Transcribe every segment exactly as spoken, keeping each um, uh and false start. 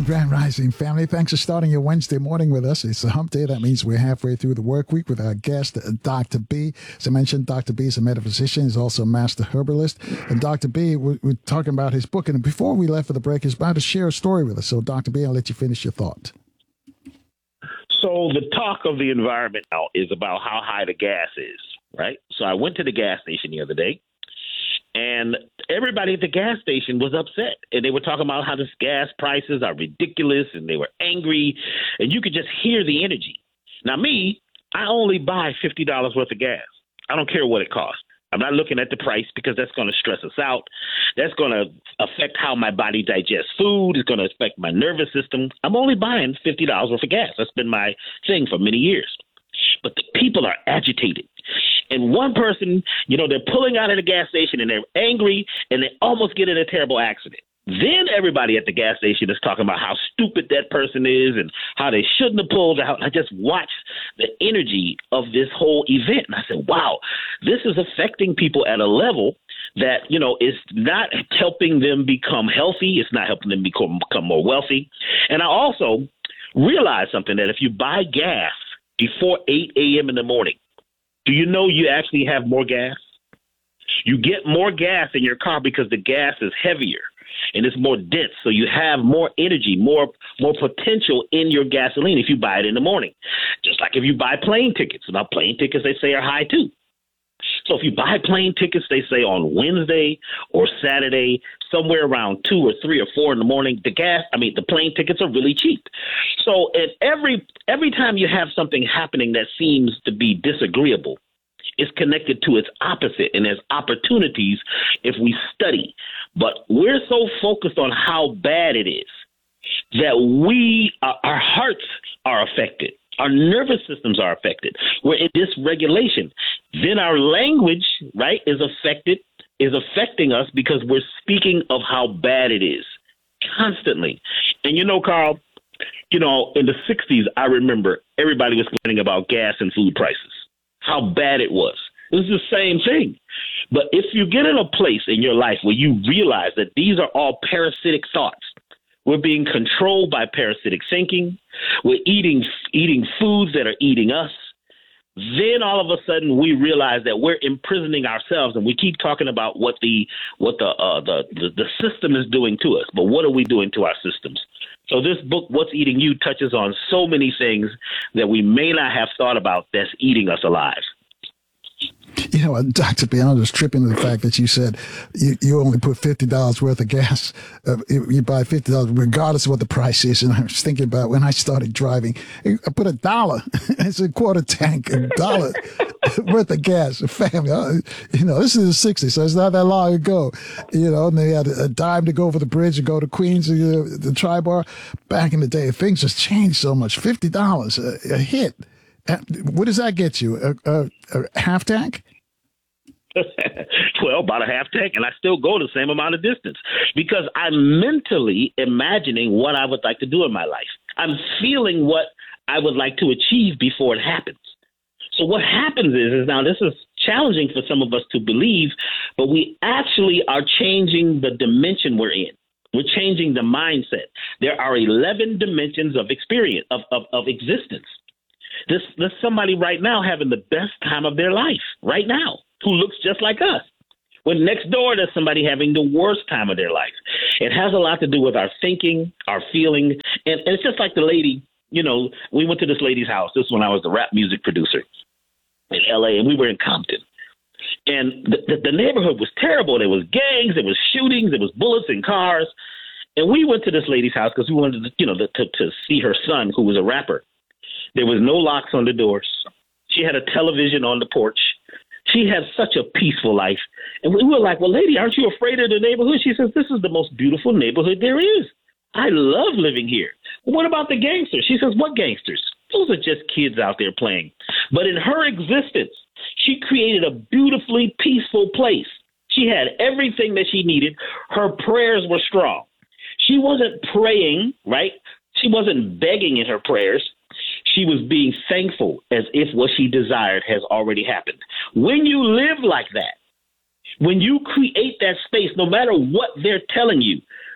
morning, Grand Rising family. Thanks for starting your Wednesday morning with us. It's a hump day. That means we're halfway through the work week with our guest, Doctor B. As I mentioned, Doctor B is a metaphysician. He's also a master herbalist. And Doctor B, we're, we're talking about his book. And before we left for the break, he's about to share a story with us. So, Doctor B, I'll let you finish your thought. So the talk of the environment now is about how high the gas is, right? So I went to the gas station the other day. And everybody at the gas station was upset. And they were talking about how this gas prices are ridiculous. And they were angry. And you could just hear the energy. Now, me, I only buy fifty dollars worth of gas. I don't care what it costs. I'm not looking at the price because that's going to stress us out. That's going to affect how my body digests food. It's going to affect my nervous system. I'm only buying fifty dollars worth of gas. That's been my thing for many years. But the people are agitated. And one person, you know, they're pulling out of the gas station and they're angry and they almost get in a terrible accident. Then everybody at the gas station is talking about how stupid that person is and how they shouldn't have pulled out. I just watched the energy of this whole event. And I said, wow, this is affecting people at a level that, you know, is not helping them become healthy. It's not helping them become, become more wealthy. And I also realized something, that if you buy gas before eight a.m. in the morning, do you know you actually have more gas? You get more gas in your car because the gas is heavier and it's more dense. So you have more energy, more more potential in your gasoline if you buy it in the morning. Just like if you buy plane tickets. Now, plane tickets, they say, are high too. So if you buy plane tickets, they say on Wednesday or Saturday, somewhere around two or three or four in the morning, the gas, I mean, the plane tickets are really cheap. So at every every time you have something happening that seems to be disagreeable, it's connected to its opposite, and there's opportunities if we study. But we're so focused on how bad it is that we, uh, our hearts are affected. Our nervous systems are affected. We're in dysregulation. Then our language, right, is affected, is affecting us because we're speaking of how bad it is constantly. And, you know, Carl, you know, in the sixties, I remember everybody was complaining about gas and food prices, how bad it was. It was the same thing. But if you get in a place in your life where you realize that these are all parasitic thoughts, we're being controlled by parasitic thinking, we're eating eating foods that are eating us, then all of a sudden we realize that we're imprisoning ourselves, and we keep talking about what the what the uh, the, the the system is doing to us. But what are we doing to our systems? So this book, What's Eating You, touches on so many things that we may not have thought about that's eating us alive. You know, Doctor B, I was tripping to the fact that you said you, you only put fifty dollars worth of gas. Uh, you buy fifty dollars regardless of what the price is. And I was thinking about when I started driving, I put a dollar. It's a quarter tank, a dollar worth of gas. A family, you know, this is the sixties, so it's not that long ago. You know, and they had a dime to go over the bridge and go to Queens, uh, the Tri-Bar. Back in the day, things just changed so much. fifty dollars a, a hit. What does that get you? A, a, a half tank? Well, about a half tank, and I still go the same amount of distance because I'm mentally imagining what I would like to do in my life. I'm feeling what I would like to achieve before it happens. So what happens is, is now this is challenging for some of us to believe, but we actually are changing the dimension we're in. We're changing the mindset. There are eleven dimensions of experience, of, of, of existence. This, there's somebody right now having the best time of their life right now who looks just like us. When next door, there's somebody having the worst time of their life. It has a lot to do with our thinking, our feeling. And, and it's just like the lady, you know, we went to this lady's house. This is when I was the rap music producer in L A, and we were in Compton. And the, the, the neighborhood was terrible. There was gangs, there was shootings, there was bullets in cars. And we went to this lady's house because we wanted to, you know, to, to see her son, who was a rapper. There was no locks on the doors. She had a television on the porch. She had such a peaceful life. And we were like, well, lady, aren't you afraid of the neighborhood? She says, this is the most beautiful neighborhood there is. I love living here. Well, what about the gangsters? She says, what gangsters? Those are just kids out there playing. But in her existence, she created a beautifully peaceful place. She had everything that she needed. Her prayers were strong. She wasn't praying, right? She wasn't begging in her prayers. She was being thankful as if what she desired has already happened. When you live like that, when you create that space, no matter what they're telling you,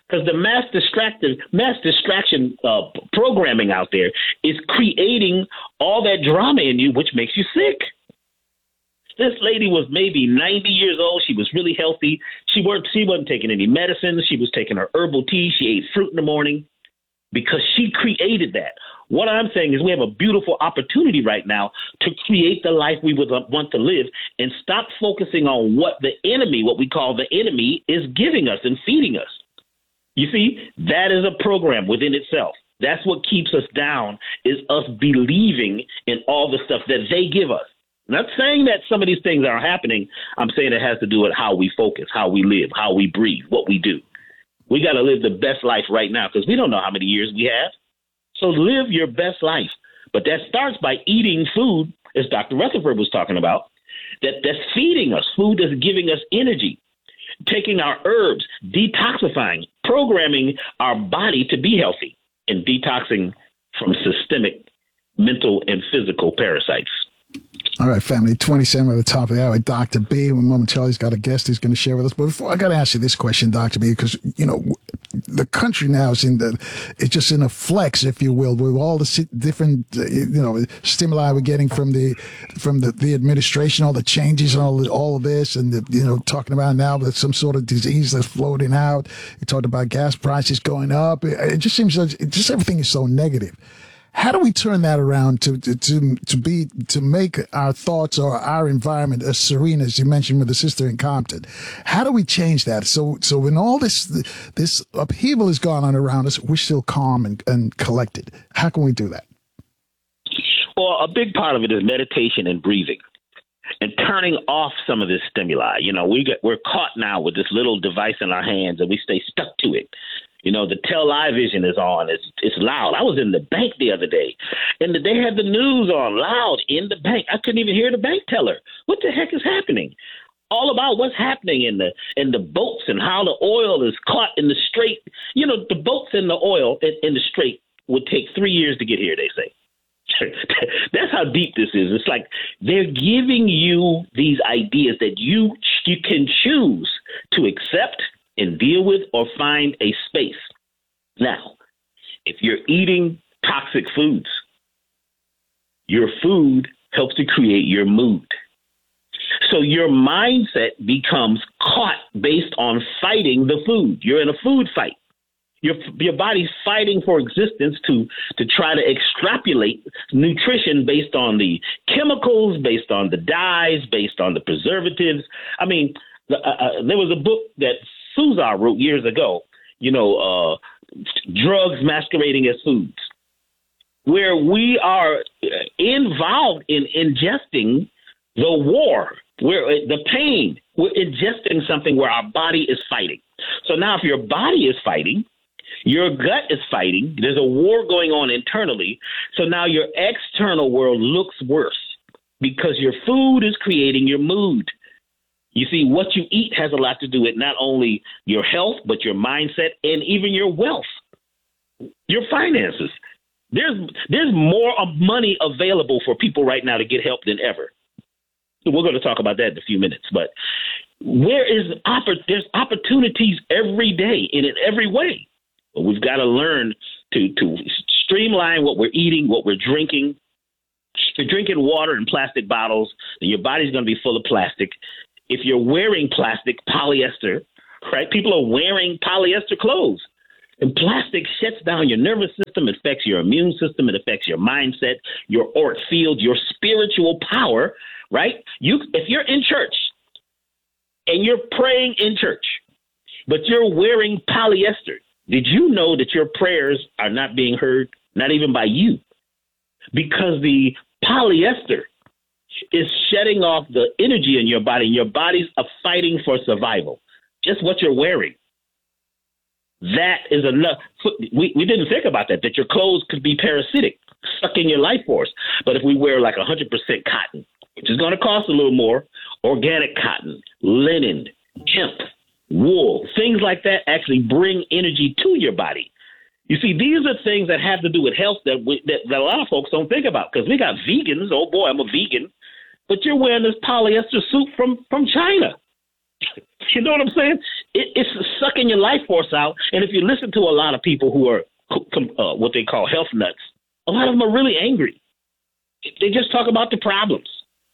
Because the mass distracted, mass distraction uh, programming out there is creating all that drama in you, which makes you sick. This lady was maybe ninety years old. She was really healthy. She weren't, she wasn't taking any medicine. She was taking her herbal tea. She ate fruit in the morning because she created that. What I'm saying is we have a beautiful opportunity right now to create the life we would want to live and stop focusing on what the enemy, what we call the enemy, is giving us and feeding us. You see, that is a program within itself. That's what keeps us down, is us believing in all the stuff that they give us. Not saying that some of these things aren't happening. I'm saying it has to do with how we focus, how we live, how we breathe, what we do. We got to live the best life right now because we don't know how many years we have. So live your best life. But that starts by eating food, as Doctor Rutherford was talking about, that, that's feeding us, food that's giving us energy, taking our herbs, detoxifying, programming our body to be healthy, and detoxing from systemic mental and physical parasites. All right, family, twenty-seven at the top of the hour. Doctor B, momentarily, has got a guest who's going to share with us. But before, I got to ask you this question, Doctor B, because, you know, the country now is in the, it's just in a flex, if you will, with all the different, uh, you know, stimuli we're getting from the, from the, the administration, all the changes and all, all of this, and, the, you know, talking about now that some sort of disease that's floating out. You talked about gas prices going up. It, it just seems like, it just everything is so negative. How do we turn that around to, to to to be to make our thoughts or our environment as serene as you mentioned with the sister in Compton? How do we change that so so when all this this upheaval is going on around us, we're still calm and, and collected? How can we do that? Well, a big part of it is meditation and breathing and turning off some of this stimuli. You know, we get we're caught now with this little device in our hands and we stay stuck to it. You know, the television is on. It's it's loud. I was in the bank the other day, and they had the news on loud in the bank. I couldn't even hear the bank teller. What the heck is happening? All about what's happening in the in the boats and how the oil is caught in the strait. You know, the boats in the oil in, in the strait would take three years to get here, they say. That's how deep this is. It's like they're giving you these ideas that you you can choose to accept and deal with or find a space. Now, if you're eating toxic foods, your food helps to create your mood. So your mindset becomes caught based on fighting the food. You're in a food fight. Your your body's fighting for existence to to try to extrapolate nutrition based on the chemicals, based on the dyes, based on the preservatives. I mean, the, uh, there was a book that Suzar wrote years ago, you know, uh, drugs masquerading as foods, where we are involved in ingesting the war, where the pain, we're ingesting something where our body is fighting. So now if your body is fighting, your gut is fighting, there's a war going on internally. So now your external world looks worse because your food is creating your mood. You see, what you eat has a lot to do with not only your health, but your mindset and even your wealth, your finances. There's there's more money available for people right now to get help than ever. We're going to talk about that in a few minutes. But where is oppor- there's opportunities every day and in every way. But we've got to learn to to streamline what we're eating, what we're drinking. If you're drinking water in plastic bottles, then your body's going to be full of plastic. If you're wearing plastic, polyester, right? People are wearing polyester clothes. And plastic shuts down your nervous system, it affects your immune system, it affects your mindset, your auric field, your spiritual power, right? You, if you're in church and you're praying in church, but you're wearing polyester, did you know that your prayers are not being heard, not even by you? Because the polyester is shutting off the energy in your body, and your body's are fighting for survival. Just what you're wearing. That is enough. We, we didn't think about that, that your clothes could be parasitic, sucking your life force. But if we wear like one hundred percent cotton, which is going to cost a little more, organic cotton, linen, hemp, wool, things like that actually bring energy to your body. You see, these are things that have to do with health that, we, that, that a lot of folks don't think about, because we got vegans. Oh, boy, I'm a vegan. But you're wearing this polyester suit from, from China. You know what I'm saying? It, it's sucking your life force out. And if you listen to a lot of people who are uh, what they call health nuts, a lot of them are really angry. They just talk about the problems.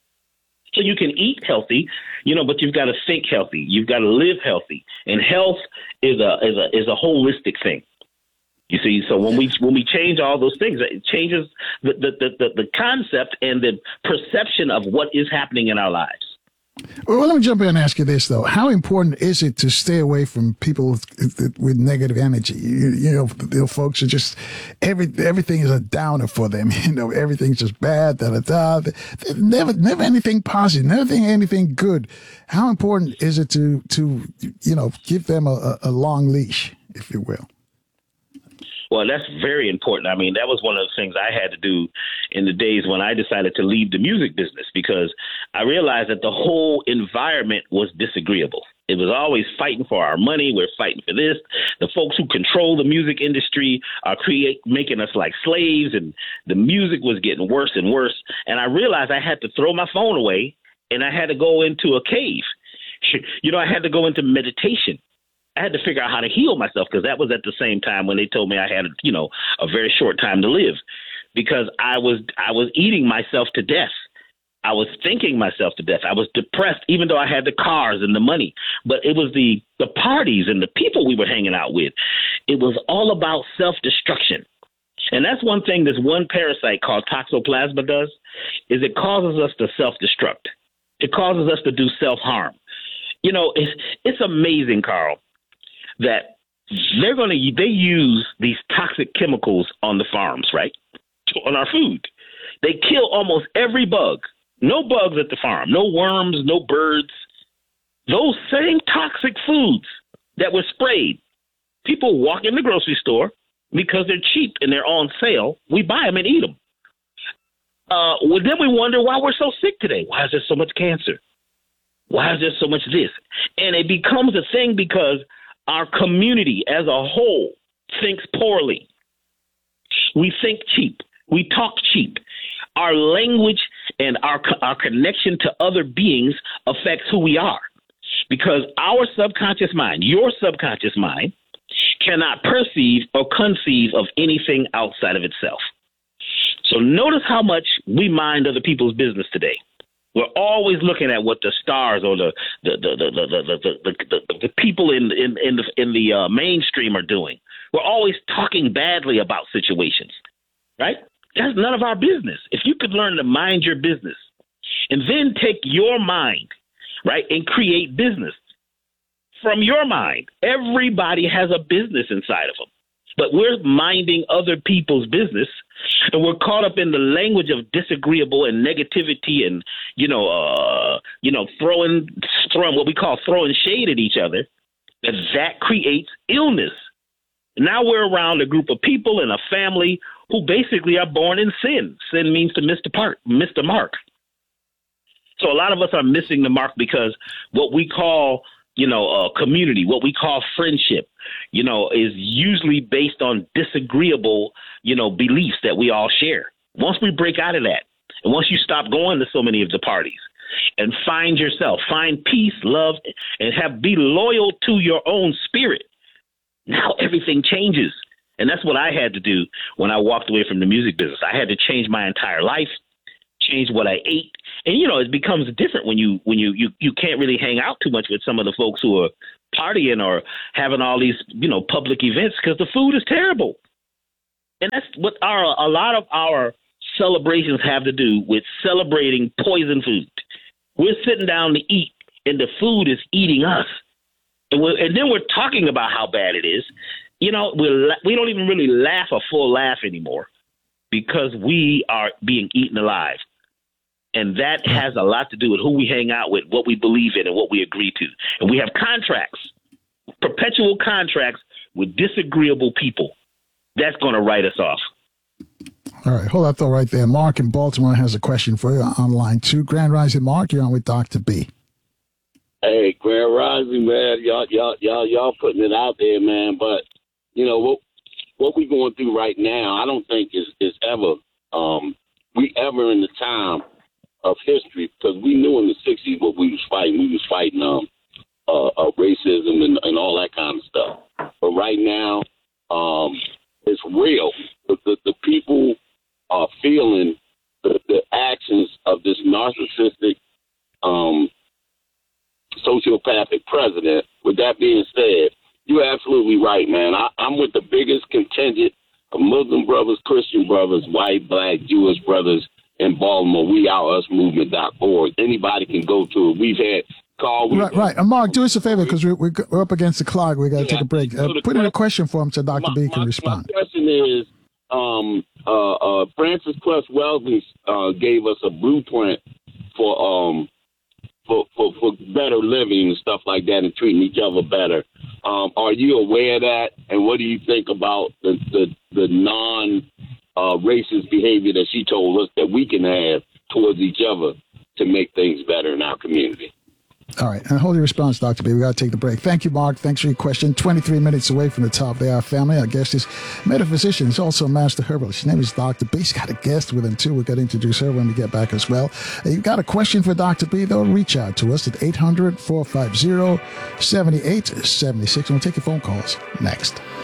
So you can eat healthy, you know, but you've got to think healthy. You've got to live healthy. And health is a is a is a holistic thing. You see, so when we when we change all those things, it changes the the, the, the concept and the perception of what is happening in our lives. Well, let me jump in and ask you this, though. How important is it to stay away from people with, with negative energy? You, you know, the folks are just, every everything is a downer for them. You know, everything's just bad, da, da, da. Never, never anything positive, never anything good. How important is it to, to you know, give them a, a long leash, if you will? Well, that's very important. I mean, that was one of the things I had to do in the days when I decided to leave the music business, because I realized that the whole environment was disagreeable. It was always fighting for our money. We're fighting for this. The folks who control the music industry are create making us like slaves, and the music was getting worse and worse. And I realized I had to throw my phone away, and I had to go into a cave. You know, I had to go into meditation. I had to figure out how to heal myself, because that was at the same time when they told me I had, you know, a very short time to live, because I was I was eating myself to death. I was thinking myself to death. I was depressed, even though I had the cars and the money. But it was the the parties and the people we were hanging out with. It was all about self-destruction. And that's one thing this one parasite called Toxoplasma does, is it causes us to self-destruct. It causes us to do self-harm. You know, it's it's amazing, Carl, that they're going to, they use these toxic chemicals on the farms, right? On our food. They kill almost every bug. No bugs at the farm, no worms, no birds. Those same toxic foods that were sprayed, people walk in the grocery store because they're cheap and they're on sale. We buy them and eat them. Uh, well, then we wonder why we're so sick today. Why is there so much cancer? Why is there so much this? And it becomes a thing because our community as a whole thinks poorly. We think cheap. We talk cheap. Our language and our our connection to other beings affects who we are, because our subconscious mind, your subconscious mind, cannot perceive or conceive of anything outside of itself. So notice how much we mind other people's business today. We're always looking at what the stars or the the the the the the, the, the, the, the people in in in the in the uh, mainstream are doing. We're always talking badly about situations, right? That's none of our business. If you could learn to mind your business and then take your mind, right, and create business from your mind. Everybody has a business inside of them, but we're minding other people's business, and we're caught up in the language of disagreeable and negativity, and you know, uh, you know, throwing throwing what we call throwing shade at each other. That that creates illness. Now we're around a group of people and a family who basically are born in sin. Sin means to miss the part, miss the mark. So a lot of us are missing the mark because what we call, you know, uh, community, what we call friendship, you know, is usually based on disagreeable, you know, beliefs that we all share. Once we break out of that, and once you stop going to so many of the parties and find yourself, find peace, love, and have be loyal to your own spirit, now everything changes. And that's what I had to do when I walked away from the music business. I had to change my entire life, change what I ate. And, you know, it becomes different when you when you, you, you can't really hang out too much with some of the folks who are partying or having all these, you know, public events because the food is terrible. And that's what our a lot of our celebrations have to do with celebrating poison food. We're sitting down to eat, and the food is eating us. And, we're, and then we're talking about how bad it is. You know, we we don't even really laugh a full laugh anymore because we are being eaten alive. And that has a lot to do with who we hang out with, what we believe in, and what we agree to. And we have contracts, perpetual contracts with disagreeable people. That's going to write us off. All right, hold that thought right there. Mark in Baltimore has a question for you on line two. Grand Rising, Mark, you're on with Doctor B. Hey, Grand Rising, man. Y'all, y'all, y'all, y'all putting it out there, man. But you know what? What we going through right now, I don't think is is ever um, we ever in the time of history, because we knew in the sixties what we was fighting. We was fighting um, uh, uh, racism and, and all that kind of stuff. But right now, um, it's real. The, the, the people are feeling the, the actions of this narcissistic, um, sociopathic president. With that being said, you're absolutely right, man. I, I'm with the biggest contingent of Muslim brothers, Christian brothers, white, black, Jewish brothers in Baltimore. We Our Us Movement dot org. Anybody can go to it. We've had call. Right, right. And Mark, do us a favor because we're, we're up against the clock. We got to Yeah. take a break. Uh, So the put in a question- question for him so Doctor My, B can my, respond. my question is, um, uh, uh, Francis Plus Wellesley uh, gave us a blueprint for um for, for for better living and stuff like that, and treating each other better. Um, are you aware of that? And what do you think about the the, the non uh, racist behavior that she told us that we can have towards each other to make things better in our community? All right. And hold your response, Doctor B. We got to take the break. Thank you, Mark. Thanks for your question. twenty-three minutes away from the top. They are family. Our guest is metaphysician. He's also a master herbalist. His name is Doctor B. He's got a guest with him, too. We're going to introduce her when we get back as well. If you've got a question for Doctor B, though, reach out to us at eight hundred, four five zero, seven eight seven six. And we'll take your phone calls next.